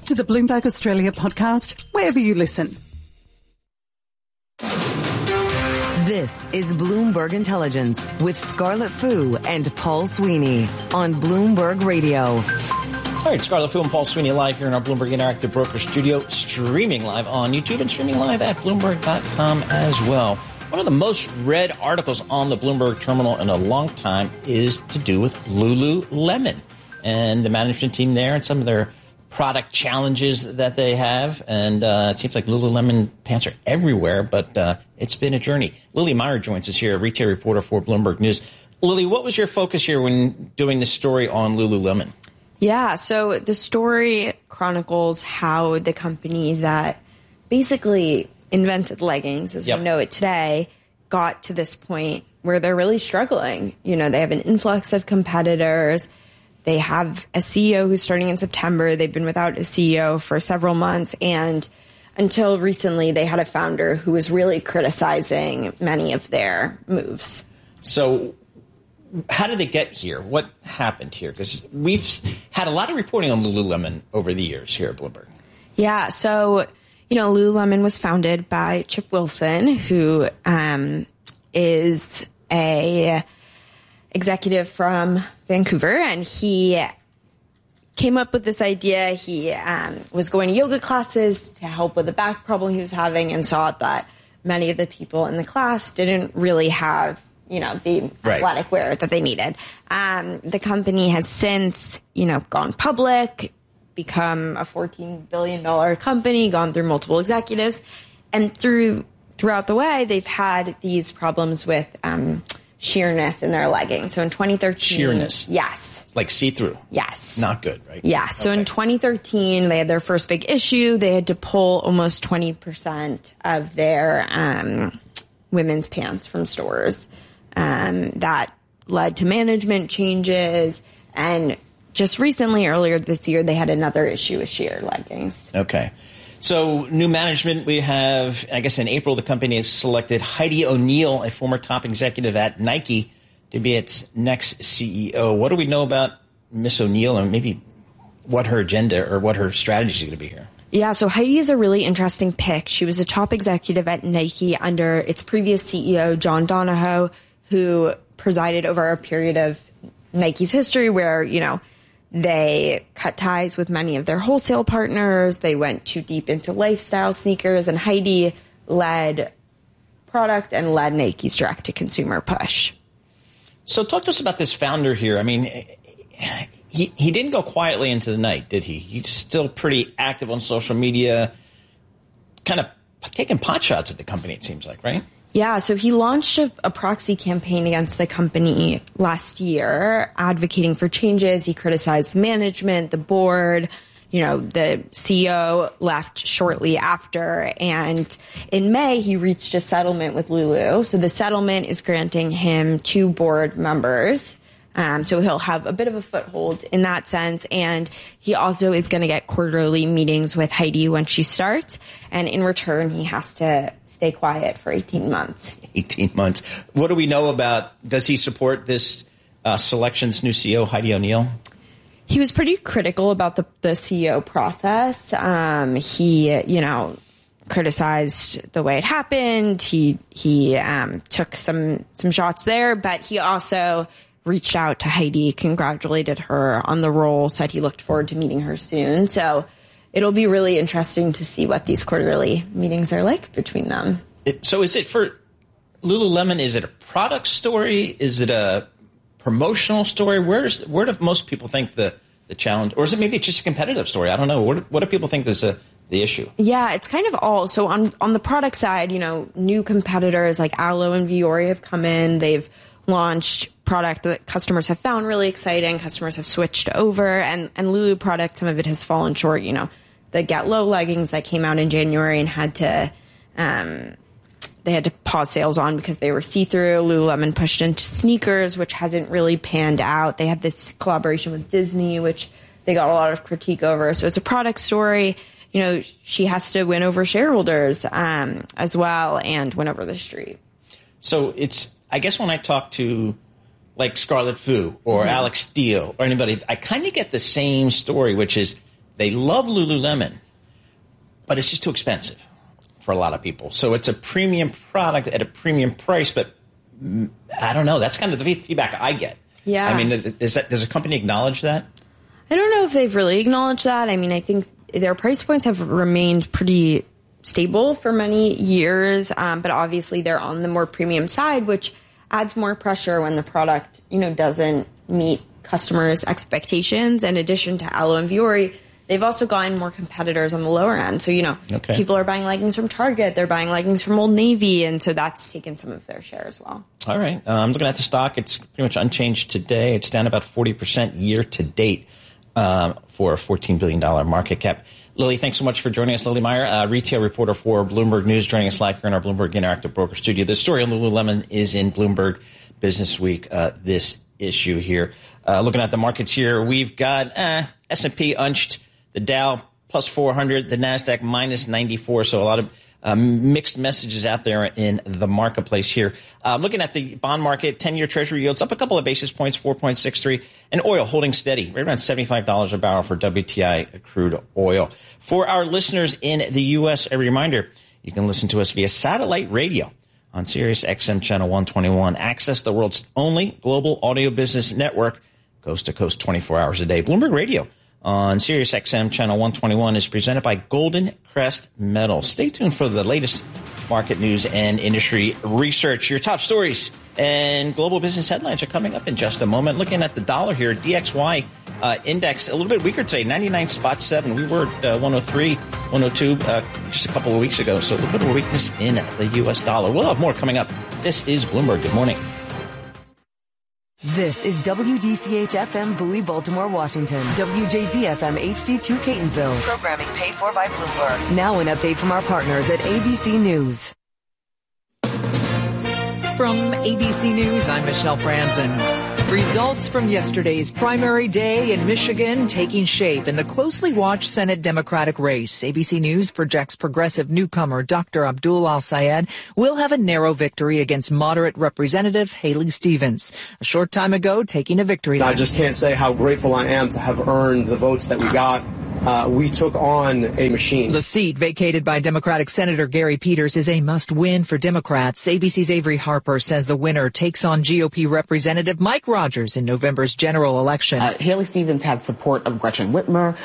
to the Bloomberg Australia podcast, wherever you listen. This is Bloomberg Intelligence with Scarlett Fu and Paul Sweeney on Bloomberg Radio. All right, Scarlett Fu and Paul Sweeney live here in our Bloomberg Interactive Broker studio, streaming live on YouTube and streaming live at Bloomberg.com as well. One of the most read articles on the Bloomberg terminal in a long time is to do with Lululemon and the management team there and some of their product challenges that they have. And it seems like Lululemon pants are everywhere, but it's been a journey. Lily Meyer joins us here, a retail reporter for Bloomberg News. Lily, what was your focus here when doing this story on Lululemon? Yeah, so the story chronicles how the company that basically invented leggings as we know it today got to this point where they're really struggling. You know, they have an influx of competitors. They have a CEO who's starting in September. They've been without a CEO for several months. And until recently, they had a founder who was really criticizing many of their moves. So how did they get here? What happened here? Because we've had a lot of reporting on Lululemon over the years here at Bloomberg. Yeah, so you know, Lululemon was founded by Chip Wilson, who is a executive from Vancouver, and he came up with this idea. He was going to yoga classes to help with the back problem he was having and saw that many of the people in the class didn't really have, you know, the athletic wear that they needed. The company has since, you know, gone public, become a $14 billion company, gone through multiple executives, and throughout the way, they've had these problems with sheerness in their leggings. So in 2013... Sheerness? Yes. Like see-through? Yes. Not good, right? Yeah. So in 2013, they had their first big issue. They had to pull almost 20% of their women's pants from stores. That led to management changes, and just recently, earlier this year, they had another issue with sheer leggings. Okay. So new management, we have, I guess in April, the company has selected Heidi O'Neill, a former top executive at Nike, to be its next CEO. What do we know about Miss O'Neill and maybe what her agenda or what her strategy is going to be here? Yeah, so Heidi is a really interesting pick. She was a top executive at Nike under its previous CEO, John Donahoe, who presided over a period of Nike's history where, you know, they cut ties with many of their wholesale partners. They went too deep into lifestyle sneakers, and Heidi led product and led Nike's direct-to-consumer push. So talk to us about this founder here. I mean, he didn't go quietly into the night, did he? He's still pretty active on social media, kind of taking pot shots at the company, it seems like, right? Yeah, so he launched a proxy campaign against the company last year, advocating for changes. He criticized management, the board. You know, the CEO left shortly after. And in May, he reached a settlement with Lulu. So the settlement is granting him 2 board members. So he'll have a bit of a foothold in that sense. And he also is going to get quarterly meetings with Heidi when she starts. And in return, he has to stay quiet for 18 months. 18 months. What do we know about, does he support this selection's new CEO, Heidi O'Neill? He was pretty critical about the CEO process. He, you know, criticized the way it happened. He took some shots there, but he also reached out to Heidi, congratulated her on the role, said he looked forward to meeting her soon. So it'll be really interesting to see what these quarterly meetings are like between them. So is it for Lululemon, is it a product story? Is it a promotional story? Where do most people think the challenge, or is it maybe just a competitive story? I don't know. What do people think is the issue? Yeah, it's kind of all. So on the product side, you know, new competitors like Alo and Vuori have come in. They've launched product that customers have found really exciting. Customers have switched over, and Lulu product, some of it has fallen short. You know, the Get Low leggings that came out in January and had to pause sales on because they were see-through. Lululemon pushed into sneakers, which hasn't really panned out. They had this collaboration with Disney, which they got a lot of critique over. So it's a product story. You know, she has to win over shareholders as well and win over the street. So it's, I guess when I talk to like Scarlett Fu or Alex Steele or anybody, I kind of get the same story, which is they love Lululemon, but it's just too expensive for a lot of people. So it's a premium product at a premium price, but I don't know. That's kind of the feedback I get. Yeah. I mean, does a company acknowledge that? I don't know if they've really acknowledged that. I mean, I think their price points have remained pretty stable for many years, but obviously they're on the more premium side, which adds more pressure when the product, doesn't meet customers' expectations. In addition to Alo and Vuori, they've also gotten more competitors on the lower end. So, people are buying leggings from Target, they're buying leggings from Old Navy, and so that's taken some of their share as well. All right. I'm looking at the stock. It's pretty much unchanged today. It's down about 40% year to date for a $14 billion market cap. Lily, thanks so much for joining us. Lily Meyer, retail reporter for Bloomberg News, joining us live here in our Bloomberg Interactive Broker Studio. The story on Lululemon is in Bloomberg Business Week, this issue here. Looking at the markets here, we've got S&P unched, the Dow plus 400, the NASDAQ minus 94, so a lot of mixed messages out there in the marketplace here. Looking at the bond market, 10-year Treasury yields up a couple of basis points, 4.63, and oil holding steady, right around $75 a barrel for WTI crude oil. For our listeners in the U.S., a reminder, you can listen to us via satellite radio on Sirius XM Channel 121. Access the world's only global audio business network, coast to coast, 24 hours a day. Bloomberg Radio on Sirius XM Channel 121 is presented by Golden Crest Metals. Stay tuned for the latest market news and industry research. Your top stories and global business headlines are coming up in just a moment. Looking at the dollar here, DXY index a little bit weaker today, 99.7. We were at 103, 102 just a couple of weeks ago. So a little bit of weakness in the U.S. dollar. We'll have more coming up. This is Bloomberg. Good morning. This is WDCH-FM Bowie, Baltimore, Washington. WJZ-FM HD2 Catonsville. Programming paid for by Bloomberg. Now an update from our partners at ABC News. From ABC News, I'm Michelle Franzen. Results from yesterday's primary day in Michigan taking shape in the closely watched Senate Democratic race. ABC News projects progressive newcomer Dr. Abdul Al-Sayed will have a narrow victory against moderate Representative Haley Stevens. A short time ago, taking a victory. I just can't say how grateful I am to have earned the votes that we got. We took on a machine. The seat vacated by Democratic Senator Gary Peters is a must-win for Democrats. ABC's Avery Harper says the winner takes on GOP Representative Mike Rogers in November's general election. Haley Stevens had support of Gretchen Whitmer,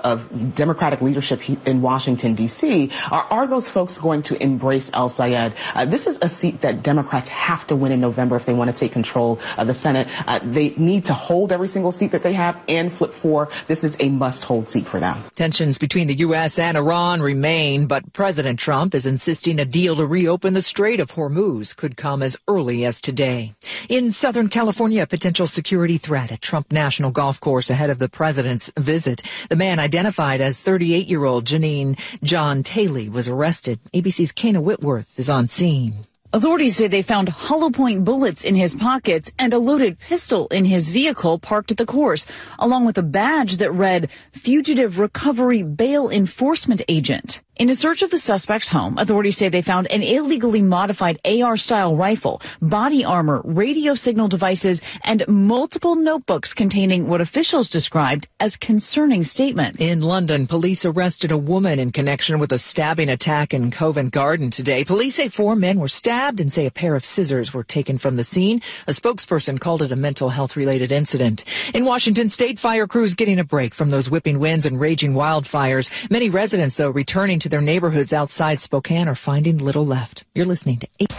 of Democratic leadership in Washington, D.C. Are those folks going to embrace Al-Sayed? This is a seat that Democrats have to win in November if they want to take control of the Senate. They need to hold every single seat that they have and flip 4. This is a must-hold seat for them. Tensions between the U.S. and Iran remain, but President Trump is insisting a deal to reopen the Strait of Hormuz could come as early as today. In Southern California, a potential security threat at Trump National Golf Course ahead of the president's visit. The man identified as 38-year-old Janine John Taylor was arrested. ABC's Kana Whitworth is on scene. Authorities say they found hollow point bullets in his pockets and a loaded pistol in his vehicle parked at the course, along with a badge that read Fugitive Recovery Bail Enforcement Agent. In a search of the suspect's home, authorities say they found an illegally modified AR-style rifle, body armor, radio signal devices, and multiple notebooks containing what officials described as concerning statements. In London, police arrested a woman in connection with a stabbing attack in Covent Garden today. Police say 4 men were stabbed and say a pair of scissors were taken from the scene. A spokesperson called it a mental health-related incident. In Washington state, fire crews getting a break from those whipping winds and raging wildfires. Many residents, though, returning to their neighborhoods outside Spokane are finding little left. You're listening to 8.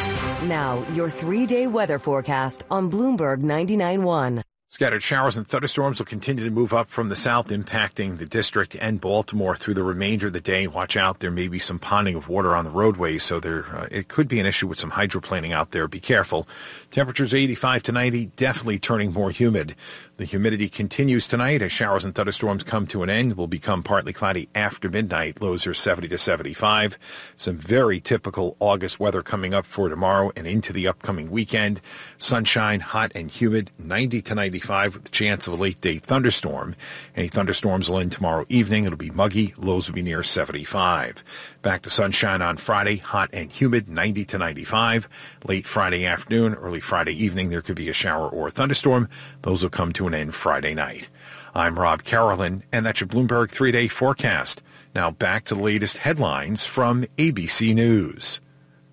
Now, your 3-day weather forecast on Bloomberg 99.1. Scattered showers and thunderstorms will continue to move up from the south, impacting the district and Baltimore through the remainder of the day. Watch out. There may be some ponding of water on the roadways, so it could be an issue with some hydroplaning out there. Be careful. Temperatures 85 to 90, definitely turning more humid. The humidity continues tonight as showers and thunderstorms come to an end. Will become partly cloudy after midnight. Lows are 70 to 75. Some very typical August weather coming up for tomorrow and into the upcoming weekend. Sunshine, hot and humid, 90 to 95 with the chance of a late-day thunderstorm. Any thunderstorms will end tomorrow evening. It'll be muggy. Lows will be near 75. Back to sunshine on Friday, hot and humid, 90 to 95. Late Friday afternoon, early Friday evening, there could be a shower or a thunderstorm. Those will come to an end Friday night. I'm Rob Carolyn, and that's your Bloomberg 3-day forecast. Now back to the latest headlines from ABC News.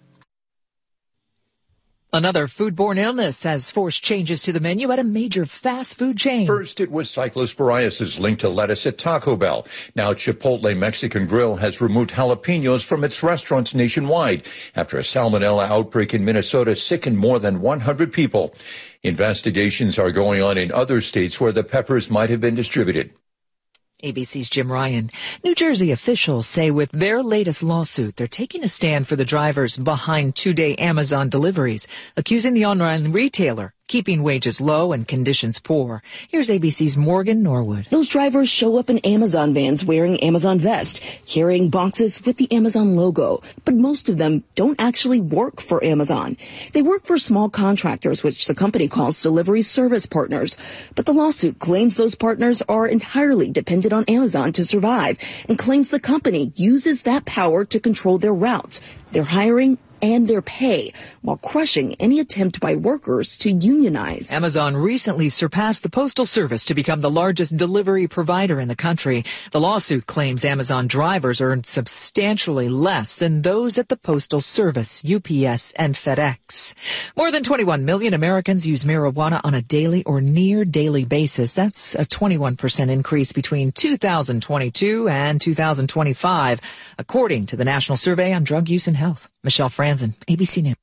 Another foodborne illness has forced changes to the menu at a major fast food chain. First, it was cyclosporiasis linked to lettuce at Taco Bell. Now, Chipotle Mexican Grill has removed jalapenos from its restaurants nationwide after a salmonella outbreak in Minnesota sickened more than 100 people. Investigations are going on in other states where the peppers might have been distributed. ABC's Jim Ryan. New Jersey officials say with their latest lawsuit, they're taking a stand for the drivers behind two-day Amazon deliveries, accusing the online retailer keeping wages low and conditions poor. Here's ABC's Morgan Norwood. Those drivers show up in Amazon vans wearing Amazon vests, carrying boxes with the Amazon logo. But most of them don't actually work for Amazon. They work for small contractors, which the company calls delivery service partners. But the lawsuit claims those partners are entirely dependent on Amazon to survive and claims the company uses that power to control their routes, their hiring, and their pay, while crushing any attempt by workers to unionize. Amazon recently surpassed the Postal Service to become the largest delivery provider in the country. The lawsuit claims Amazon drivers earned substantially less than those at the Postal Service, UPS, and FedEx. More than 21 million Americans use marijuana on a daily or near daily basis. That's a 21% increase between 2022 and 2025, according to the National Survey on Drug Use and Health. Michelle Franzen, ABC News.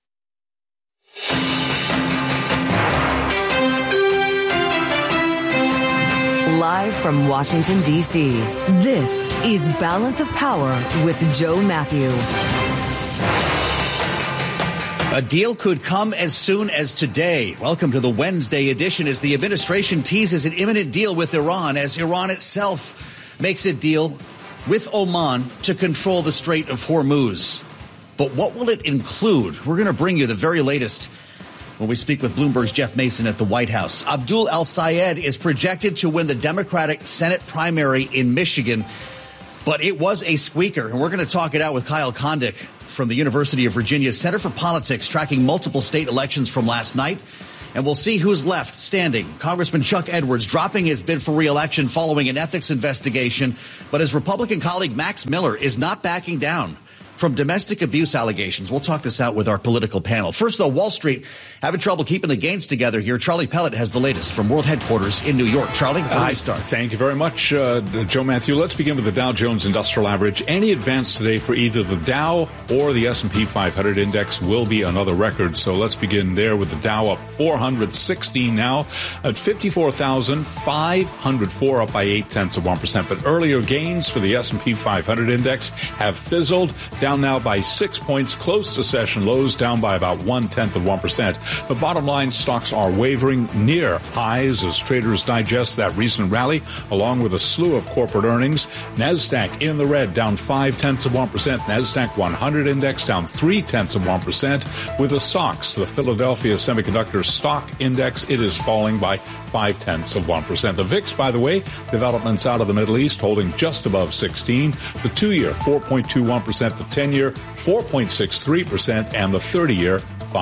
Live from Washington, D.C., this is Balance of Power with Joe Matthew. A deal could come as soon as today. Welcome to the Wednesday edition as the administration teases an imminent deal with Iran as Iran itself makes a deal with Oman to control the Strait of Hormuz. But what will it include? We're going to bring you the very latest when we speak with Bloomberg's Jeff Mason at the White House. Abdul El-Sayed is projected to win the Democratic Senate primary in Michigan, but it was a squeaker. And we're going to talk it out with Kyle Kondik from the University of Virginia Center for Politics, tracking multiple state elections from last night. And we'll see who's left standing. Congressman Chuck Edwards dropping his bid for re-election following an ethics investigation. But his Republican colleague Max Miller is not backing down from domestic abuse allegations. We'll talk this out with our political panel. First, though, Wall Street having trouble keeping the gains together here. Charlie Pellet has the latest from World Headquarters in New York. Charlie, where do we start? Thank you very much, Joe Matthew. Let's begin with the Dow Jones Industrial Average. Any advance today for either the Dow or the S&P 500 index will be another record. So let's begin there with the Dow up 416 now at 54,504, up by 0.8%. But earlier gains for the S&P 500 index have fizzled. Down now by 6 points, close to session lows, down by about 0.1%. The bottom line, stocks are wavering near highs as traders digest that recent rally, along with a slew of corporate earnings. NASDAQ in the red, down 0.5%. NASDAQ 100 index down 0.3%. With the SOX, the Philadelphia Semiconductor Stock Index, it is falling by 0.5%. The VIX, by the way, developments out of the Middle East, holding just above 16. The 2-year, 4.21%. The 10-year, 4.63%. And the 30-year,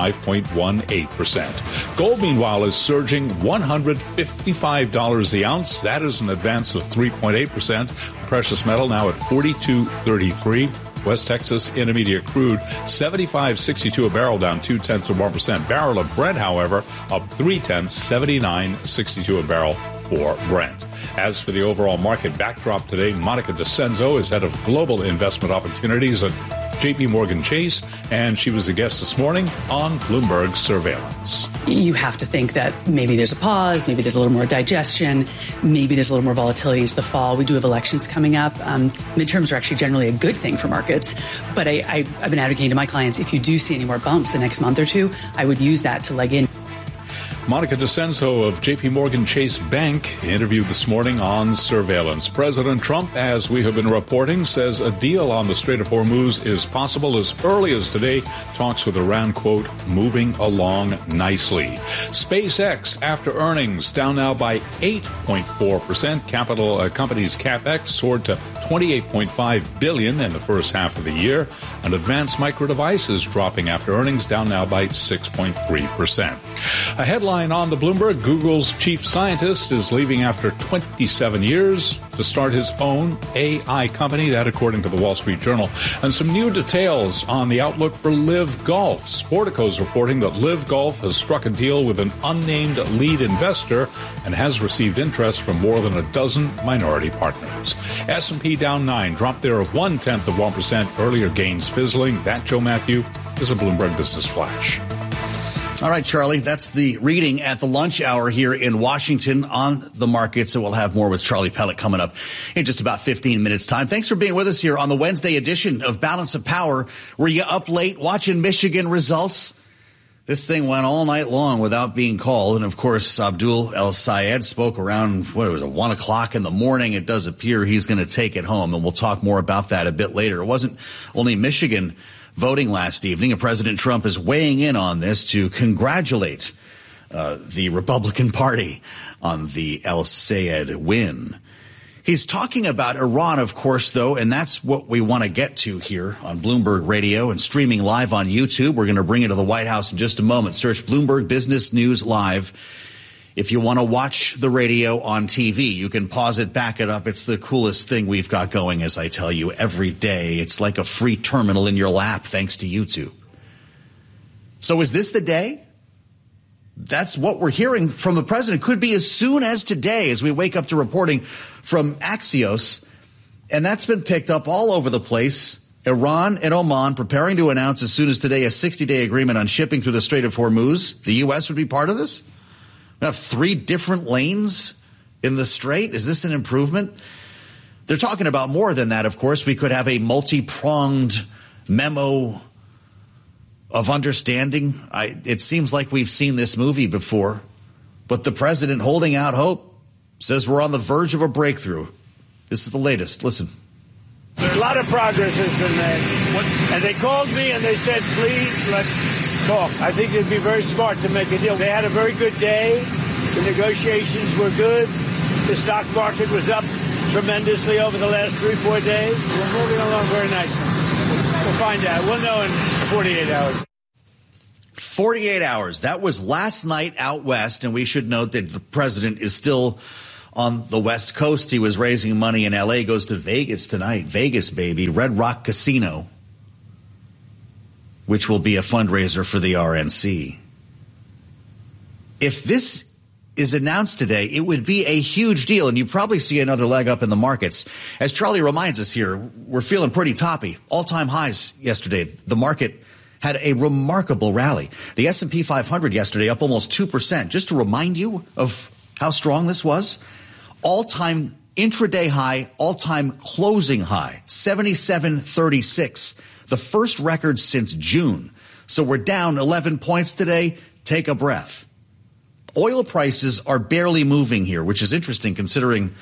5.18%. Gold, meanwhile, is surging $155 the ounce. That is an advance of 3.8%. Precious metal now at $42.33. West Texas Intermediate crude, 75.62 a barrel, down 0.2%. Barrel of Brent, however, up 0.3, 79.62 a barrel for Brent. As for the overall market backdrop today, Monica DeCenzo is head of global investment opportunities at J.P. Morgan Chase, and she was the guest this morning on Bloomberg Surveillance. You have to think that maybe there's a pause, maybe there's a little more digestion, maybe there's a little more volatility into the fall. We do have elections coming up. Midterms are actually generally a good thing for markets, but I've been advocating to my clients, if you do see any more bumps the next month or two, I would use that to leg in. Monica DeCenzo of J.P. Morgan Chase Bank interviewed this morning on Surveillance. President Trump, as we have been reporting, says a deal on the Strait of Hormuz is possible as early as today. Talks with Iran, quote, moving along nicely. SpaceX, after earnings, down now by 8.4%. Capital company's CapEx soared to $28.5 billion in the first half of the year. And Advanced Micro Devices dropping after earnings, down now by 6.3%. A headline Headline on the Bloomberg, Google's chief scientist is leaving after 27 years to start his own AI company, that according to the Wall Street Journal. And some new details on the outlook for Live Golf. Sportico's reporting that Live Golf has struck a deal with an unnamed lead investor and has received interest from more than a dozen minority partners. S&P down 9, drop there of 0.1%, earlier gains fizzling. That, Joe Matthew, is a Bloomberg Business Flash. All right, Charlie, that's the reading at the lunch hour here in Washington on the market. So we'll have more with Charlie Pellet coming up in just about 15 minutes time. Thanks for being with us here on the Wednesday edition of Balance of Power. Were you up late watching Michigan results? This thing went all night long without being called. And of course, Abdul El-Sayed spoke around, 1 o'clock in the morning. It does appear he's going to take it home. And we'll talk more about that a bit later. It wasn't only Michigan voting last evening, and President Trump is weighing in on this to congratulate the Republican Party on the El-Sayed win. He's talking about Iran, of course, though, and that's what we want to get to here on Bloomberg Radio and streaming live on YouTube. We're going to bring you to the White House in just a moment. Search Bloomberg Business News Live. If you want to watch the radio on TV, you can pause it, back it up. It's the coolest thing we've got going, as I tell you, every day. It's like a free terminal in your lap, thanks to YouTube. So is this the day? That's what we're hearing from the president. Could be as soon as today as we wake up to reporting from Axios. And that's been picked up all over the place. Iran and Oman preparing to announce as soon as today a 60-day agreement on shipping through the Strait of Hormuz. The U.S. would be part of this? We have 3 different lanes in the Strait. Is this an improvement? They're talking about more than that, of course. We could have a multi-pronged memo of understanding. It seems like we've seen this movie before. But the president, holding out hope, says we're on the verge of a breakthrough. This is the latest. Listen. A lot of progress has been made. And they called me and they said, please, let's talk. I think it'd be very smart to make a deal. They had a very good day. The negotiations were good. The stock market was up tremendously over the last 3-4 days. We're moving along very nicely. We'll find out. We'll know in 48 hours. 48 hours. That was last night out west, and we should note that the president is still on the West Coast. He was raising money in L.A., goes to Vegas tonight. Vegas, baby. Red Rock Casino, which will be a fundraiser for the RNC. If this is announced today, it would be a huge deal, and you probably see another leg up in the markets. As Charlie reminds us here, we're feeling pretty toppy. All-time highs yesterday. The market had a remarkable rally. The S&P 500 yesterday up almost 2%. Just to remind you of how strong this was, all-time intraday high, all-time closing high, 77.36. The first record since June. So we're down 11 points today. Take a breath. Oil prices are barely moving here, which is interesting considering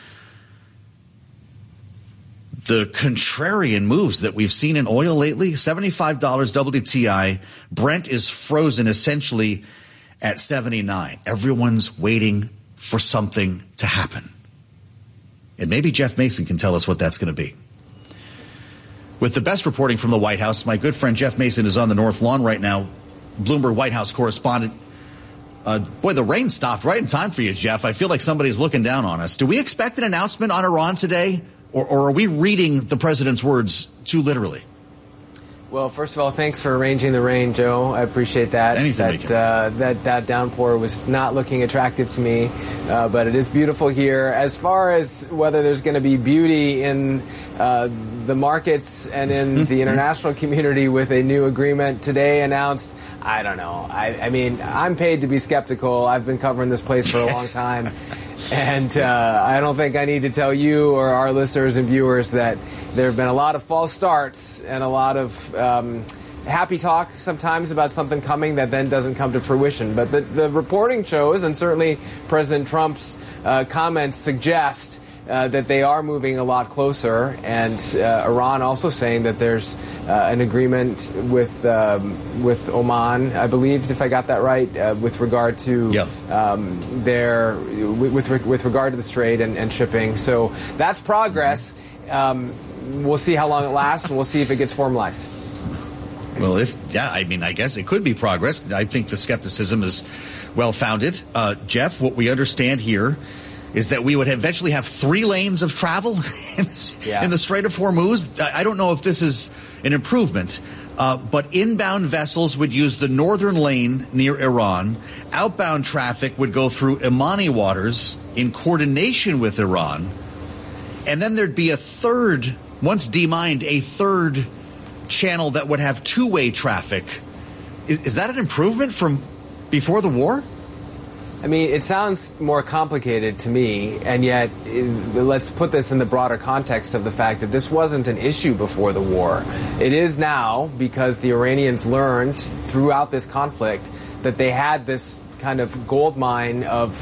the contrarian moves that we've seen in oil lately. $75 WTI. Brent is frozen essentially at 79. Everyone's waiting for something to happen. And maybe Jeff Mason can tell us what that's going to be. With the best reporting from the White House, my good friend Jeff Mason is on the North Lawn right now, Bloomberg White House correspondent. Boy, the rain stopped right in time for you, Jeff. I feel like somebody's looking down on us. Do we expect an announcement on Iran today, or are we reading the president's words too literally? Well, first of all, thanks for arranging the rain, Joe. I appreciate that. That downpour was not looking attractive to me, but it is beautiful here. As far as whether there's going to be beauty in the markets and in the international community with a new agreement today announced, I don't know. I mean, I'm paid to be skeptical. I've been covering this place for a long time. And I don't think I need to tell you or our listeners and viewers that there have been a lot of false starts and a lot of happy talk sometimes about something coming that then doesn't come to fruition. But the reporting shows, and certainly President Trump's comments suggest that they are moving a lot closer. And Iran also saying that there's an agreement with Oman, I believe, if I got that right, with regard to with regard to the Strait and shipping. So that's progress. We'll see how long it lasts, and we'll see if it gets formalized. Well, I guess it could be progress. I think the skepticism is well-founded. Jeff, what we understand here is that we would eventually have 3 lanes of travel in the Strait of Hormuz. I don't know if this is an improvement, but inbound vessels would use the northern lane near Iran. Outbound traffic would go through Imani waters in coordination with Iran. And then there'd be a third, once demined, a third channel that would have two-way traffic. Is that an improvement from before the war? I mean, it sounds more complicated to me, and yet let's put this in the broader context of the fact that this wasn't an issue before the war. It is now because the Iranians learned throughout this conflict that they had this kind of gold mine of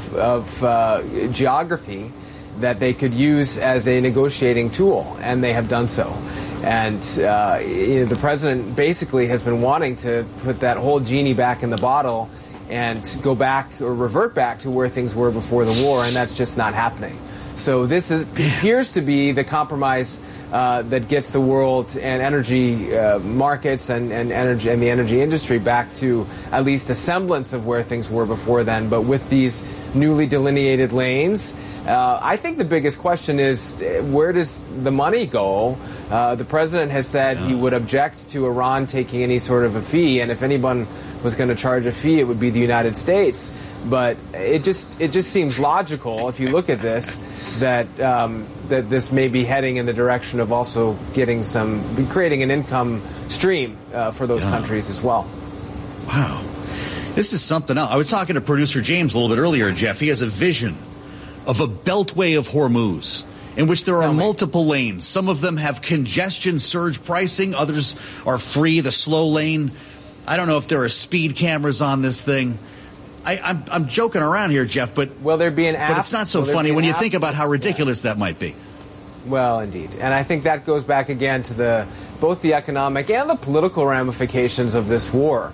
geography that they could use as a negotiating tool, and they have done so. And the president basically has been wanting to put that whole genie back in the bottle and go back or revert back to where things were before the war, and that's just not happening. So this appears to be the compromise that gets the world and energy markets and the energy industry back to at least a semblance of where things were before then. But with these newly delineated lanes, I think the biggest question is, where does the money go? The president has said he would object to Iran taking any sort of a fee, and if anyone was going to charge a fee, it would be the United States. But it just seems logical, if you look at this, that that this may be heading in the direction of also creating an income stream for those countries as well. Wow. This is something else. I was talking to producer James a little bit earlier, Jeff. He has a vision of a beltway of Hormuz in which there are multiple lanes. Some of them have congestion surge pricing. Others are free, the slow lane. I don't know if there are speed cameras on this thing. I'm joking around here, Jeff, but will there be an app? But it's not so funny when you think about how ridiculous that might be. Well, indeed. And I think that goes back again to both the economic and the political ramifications of this war.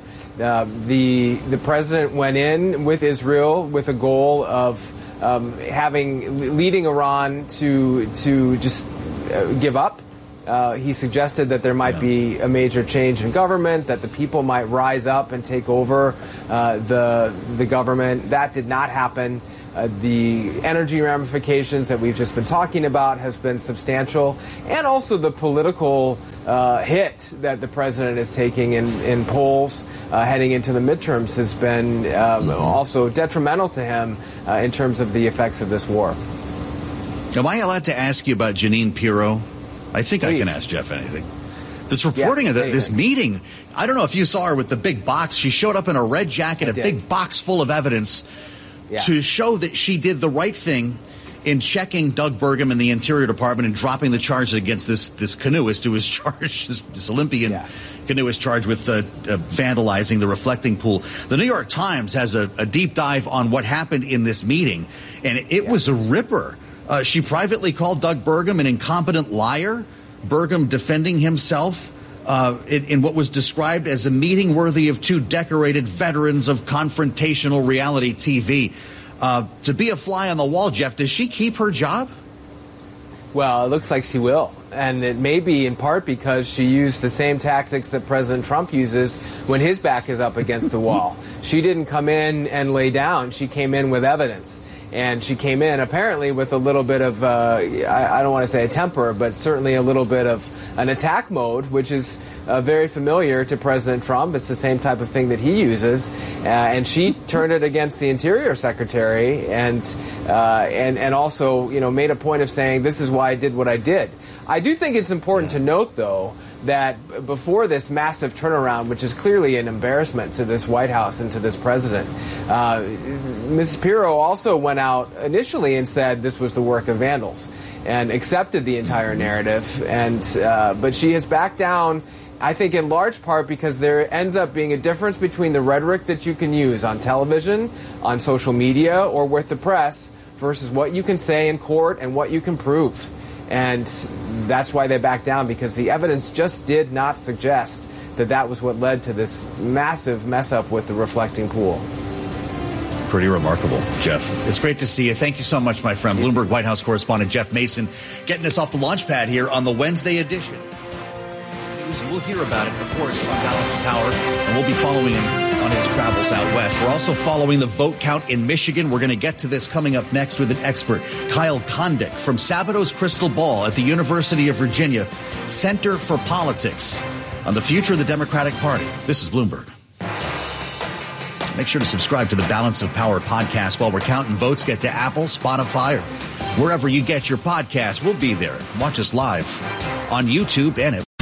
The president went in with Israel with a goal of leading Iran to just give up. He suggested that there might be a major change in government, that the people might rise up and take over the government. That did not happen. The energy ramifications that we've just been talking about has been substantial, and also the political hit that the president is taking in polls heading into the midterms has been also detrimental to him in terms of the effects of this war. Am I allowed to ask you about Jeanine Pirro? I think Please. I can ask Jeff anything. This reporting of this meeting, I don't know if you saw her with the big box. She showed up in a red jacket, a big box full of evidence to show that she did the right thing in checking Doug Burgum in the Interior Department and dropping the charges against this canoeist who was charged, this Olympian canoeist charged with vandalizing the reflecting pool. The New York Times has a deep dive on what happened in this meeting, and it was a ripper. She privately called Doug Burgum an incompetent liar, Burgum defending himself in what was described as a meeting worthy of two decorated veterans of confrontational reality TV. To be a fly on the wall, Jeff, does she keep her job? Well, it looks like she will. And it may be in part because she used the same tactics that President Trump uses when his back is up against the wall. She didn't come in and lay down. She came in with evidence. And she came in apparently with a little bit of, I don't want to say a temper, but certainly a little bit of an attack mode, which is very familiar to President Trump. It's the same type of thing that he uses. And she turned it against the Interior Secretary and also, made a point of saying, this is why I did what I did. I do think it's important to note, though, that before this massive turnaround, which is clearly an embarrassment to this White House and to this president, Mrs. Pirro also went out initially and said this was the work of vandals and accepted the entire narrative. But she has backed down, I think, in large part because there ends up being a difference between the rhetoric that you can use on television, on social media, or with the press versus what you can say in court and what you can prove. And that's why they backed down, because the evidence just did not suggest that was what led to this massive mess up with the reflecting pool. Pretty remarkable, Jeff. It's great to see you. Thank you so much, my friend. Bloomberg White House correspondent Jeff Mason getting us off the launch pad here on the Wednesday edition. We'll hear about it, of course, on Balance of Power, and we'll be following him on his travels out west. We're also following the vote count in Michigan. We're going to get to this coming up next with an expert, Kyle Kondik from Sabatos Crystal Ball at the University of Virginia Center for Politics on the future of the Democratic Party. This is Bloomberg. Make sure to subscribe to the Balance of Power podcast while we're counting votes. Get to Apple, Spotify, or wherever you get your podcast. We'll be there. Watch us live on YouTube and